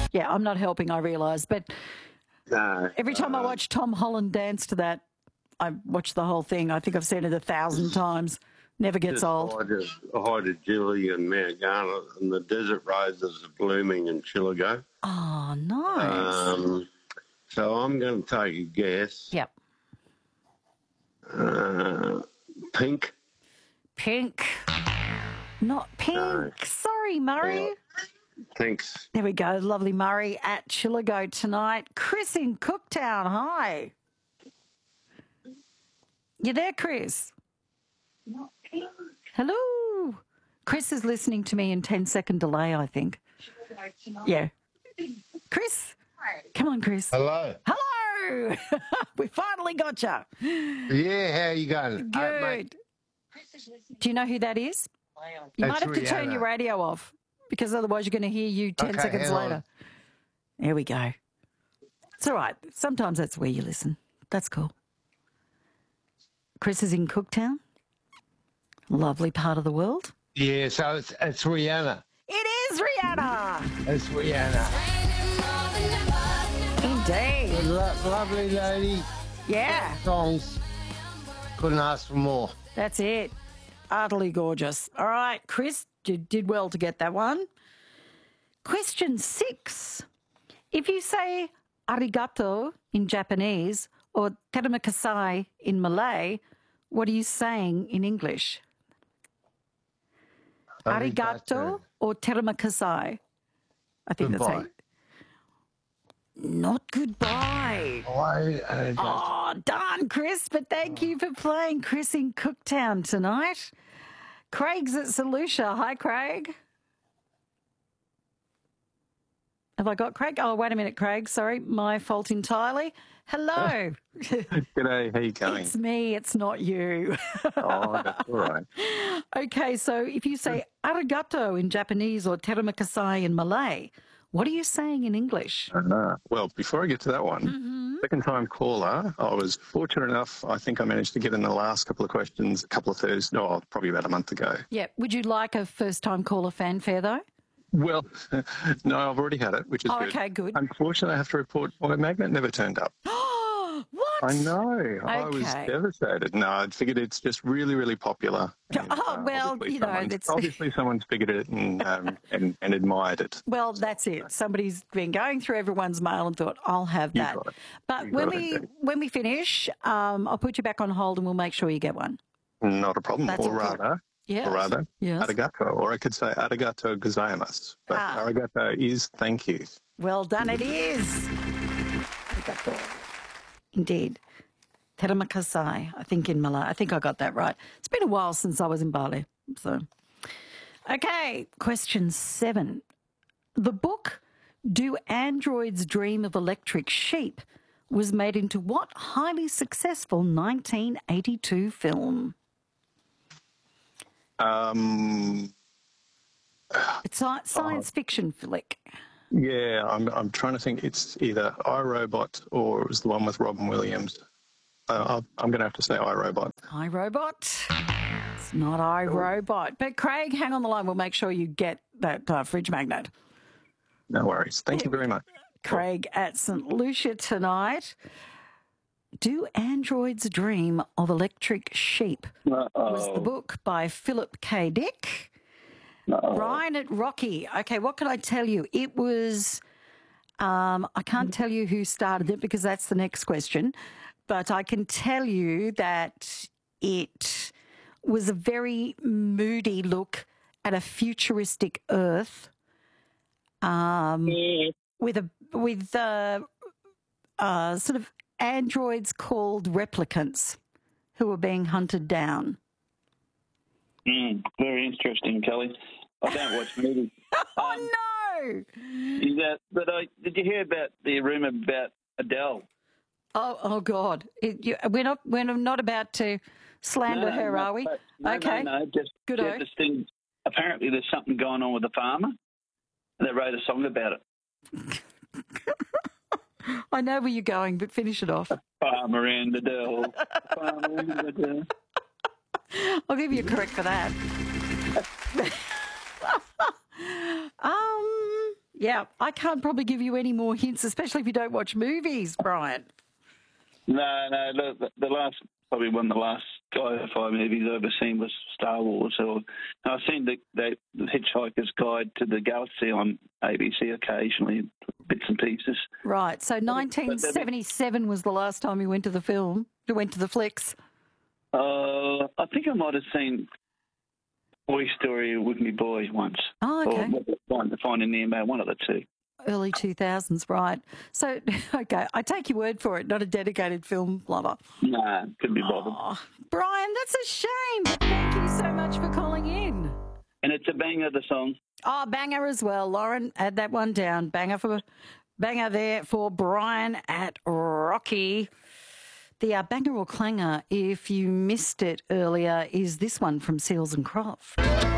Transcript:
Yeah, I'm not helping, I realise. But No. every time I watch Tom Holland dance to that, I watch the whole thing. I think I've seen it 1,000 times. Never gets old. Hi to Julie and Mount Garnet and the desert roses are blooming in Chillago. Oh, nice. So I'm going to take a guess. Yep. Pink. Pink. Not pink. No. Sorry, Murray. Thanks. There we go. Lovely Murray at Chillago tonight. Chris in Cooktown. Hi. You there, Chris? Not pink. Hello. Chris is listening to me in 10-second delay, I think. Yeah. Chris? Hi. Come on, Chris. Hello. Hello. We finally got you. Yeah, how you going? Good. Do you know who that is? You might have to turn your radio off because otherwise you're going to hear you 10 seconds later. There we go. It's all right. Sometimes that's where you listen. That's cool. Chris is in Cooktown. Lovely part of the world. Yeah, so it's Rihanna. It is Rihanna. It's Rihanna. Indeed. Lovely lady. Yeah. Songs. Couldn't ask for more. That's it. Utterly gorgeous. All right, Chris, you did well to get that one. Question 6. If you say arigato in Japanese or terima kasih in Malay, what are you saying in English? Arigato or terima kasih? I think Goodbye. that's it. Not goodbye. Oh, darn, Chris, but thank you for playing Chris in Cooktown tonight. Craig's at St. Lucia. Hi, Craig. Have I got Craig? Oh, wait a minute, Craig. Sorry, my fault entirely. Hello. G'day, how you going? It's me, it's not you. Oh, that's all right. Okay, so if you say arigato in Japanese or terima kasih in Malay, what are you saying in English? Well, before I get to that one, second time caller, I was fortunate enough, I think I managed to get in the last couple of questions, probably about a month ago. Yeah. Would you like a first-time caller fanfare, though? Well, no, I've already had it, which is good. Okay, good. Unfortunately, I have to report my magnet never turned up. What? I know. I was Okay. devastated. No, I figured it's just really, really popular. And, well, obviously someone's figured it and admired it. Well, that's it. Somebody's been going through everyone's mail and thought, I'll have that. But when we finish, I'll put you back on hold and we'll make sure you get one. Not a problem. That's or rather, arigato. Or I could say arigato gozaimasu. But arigato is thank you. Well done, it is. Arigato. Indeed. Terima kasih, I think in Malay. I think I got that right. It's been a while since I was in Bali. So, okay, question 7. The book Do Androids Dream of Electric Sheep was made into what highly successful 1982 film? It's a science fiction flick. Yeah, I'm trying to think. It's either iRobot or it was the one with Robin Williams. I'm going to have to say iRobot. iRobot? It's not iRobot. But Craig, hang on the line. We'll make sure you get that fridge magnet. No worries. Thank you very much. Craig at St. Lucia tonight. Do Androids Dream of Electric Sheep? Was the book by Philip K. Dick. Brian at Rocky. Okay, what can I tell you? It was, I can't tell you who started it because that's the next question, but I can tell you that it was a very moody look at a futuristic Earth with sort of androids called replicants who were being hunted down. Very interesting, Kelly. I don't watch movies. Oh, no! Did you hear about the rumour about Adele? Oh God! We're not about to slander her, are we? Okay. No. Just this thing. Apparently, there's something going on with the farmer. They wrote a song about it. I know where you're going, but finish it off. Farmer and Adele. Farmer and Adele. I'll give you a correct for that. Yeah, I can't probably give you any more hints, especially if you don't watch movies, Brian. No. The last, probably one of the last sci-fi movies I've ever seen was Star Wars. I've seen the Hitchhiker's Guide to the Galaxy on ABC occasionally, bits and pieces. Right. So 1977 was the last time you went to the flicks. I think I might have seen Toy Story with me boy once. Oh, okay. Or Finding Nemo, one of the two. Early 2000s, right. So, okay, I take your word for it, not a dedicated film lover. Nah, couldn't be bothered. Oh, Brian, that's a shame. But thank you so much for calling in. And it's a banger, the song. Oh, banger as well. Lauren, add that one down. Banger there for Brian at Rocky. The banger or clanger, if you missed it earlier, is this one from Seals and Croft.